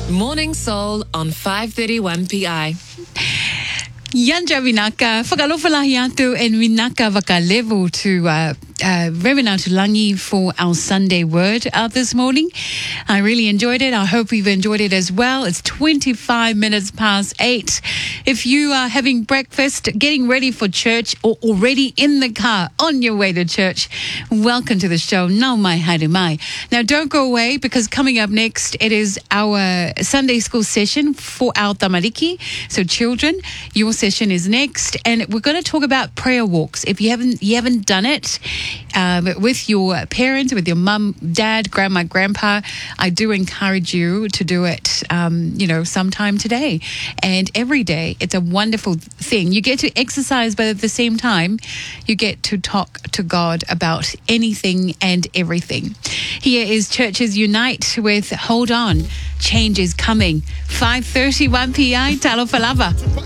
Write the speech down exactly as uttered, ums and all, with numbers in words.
Morning Soul on five thirty-one P I. Yan dyan minaka, whakalofalahi atu and minaka wakalevo to uh, uh, Reverend Langi for our Sunday word uh, this morning. I really enjoyed it. I hope you've enjoyed it as well. It's twenty-five minutes past eight. If you are having breakfast, getting ready for church, or already in the car on your way to church, welcome to the show. Nau mai haere mai. Now, don't go away, because coming up next, it is our Sunday school session for our tamariki. So children, your session is next, and we're going to talk about prayer walks. If you haven't you haven't done it um, with your parents, with your mum, dad, grandma, grandpa, I do encourage you to do it, um, you know, sometime today and every day. It's a wonderful thing. You get to exercise, but at the same time, you get to talk to God about anything and everything. Here is Churches Unite with Hold On. Change is coming. five thirty-one P I, Talo Falava.